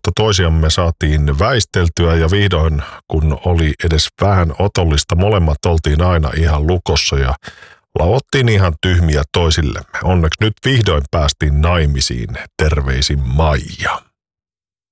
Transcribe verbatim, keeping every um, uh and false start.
mutta toisiamme saatiin väisteltyä ja vihdoin, kun oli edes vähän otollista, molemmat oltiin aina ihan lukossa ja lauottiin ihan tyhmiä toisillemme. Onneksi nyt vihdoin päästiin naimisiin. Terveisin Maija.